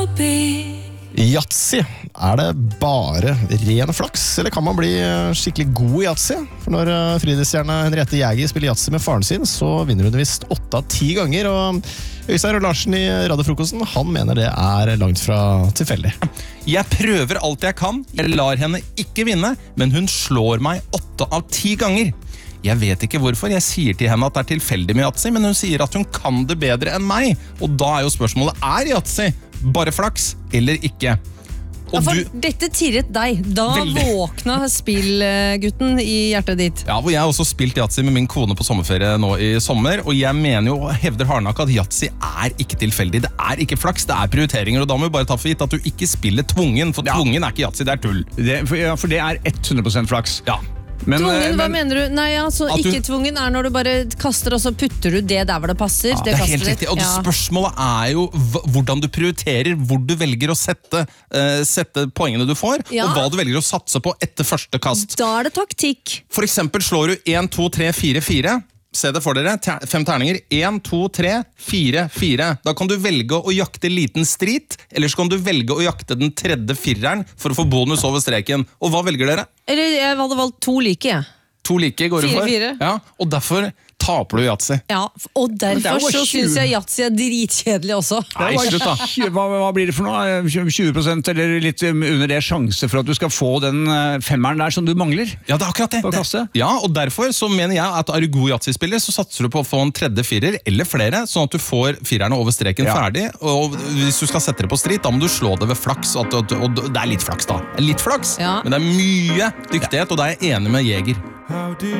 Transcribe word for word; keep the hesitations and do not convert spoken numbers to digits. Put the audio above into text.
Yatzy, er det bare ren flaks, eller kan man bli skikkelig god i Yatzy? For når fritidsstjerne Henriette Jæger spiller Yatzy med faren sin, så vinner hun visst åtte av ti ganger, og Øystein og Larsen i Radiofrokosten, han mener det er langt fra tilfeldig. Jeg prøver alt jeg kan, jeg lar henne ikke vinne, men hun slår meg åtte av ti ganger. Jeg vet ikke hvorfor, jeg sier til henne at det er tilfeldig med Yatzy, men hun sier at hun kan det bedre enn meg, og da er jo spørsmålet, er Yatzy bare flaks eller ikke? Og ja, for du, dette tirret deg. Da Veldig. våkna spillgutten i hjertet ditt. ja, hvor jeg også spilt Yatzy med min kone på sommerferie nå i sommer, og jeg mener jo, hevder hardnakket at Yatzy er ikke tilfeldig. Det er ikke flaks, det er prioriteringer, og da må vi bare ta for gitt at du ikke spiller tvungen, for Ja. tvungen er ikke Yatzy, det er tull. Det, for, ja, for det er hundre prosent flaks. Ja. Men, Tvungen, hva men, mener du? Nei, altså, At du- ikke tvungen er når du bare kaster, og så putter du det der hvor det passer. Ja, det er helt kastet ditt. riktig, og det Ja. spørsmålet er jo hva- hvordan du prioriterer, hvor du velger å sette, eh, sette poengene du får, Ja. og hva du velger å satse på etter første kast. Da er det taktikk. For eksempel slår du en, to, tre, fire, fire. Se det for dere, ter fem terninger. en, to, tre, fire, fire. Da kan du velge å jakte liten strit, eller så kan du velge å jakte den tredje fireren for å få bonus over streken. Og hva velger dere? Eller jeg hadde valgt to like, jeg. To like går du Fire, for. fire. Ja, og derfor taper du Yatzy. Ja, og Men det er derfor jo så tjue. syns jeg Yatzy er dritkjedelig også. Nei, slutt da. Hva, hva blir det for noe? tjue prosent eller litt under det sjanse for at du skal få den eh, femmeren der som du mangler? Ja, det er akkurat det. På kasse? Ja, og derfor så mener jeg at er du god Yatzy-spiller, så satser du på å få en tredje firer, eller flere, sånn at du får firerne over streken Ja. ferdig, og hvis du skal sette det på strit, da må du slå det ved flaks, og, og, og det er litt flaks da. Litt flaks, Ja. men det er mye dyktighet, og da er jeg enig med Jæger. How did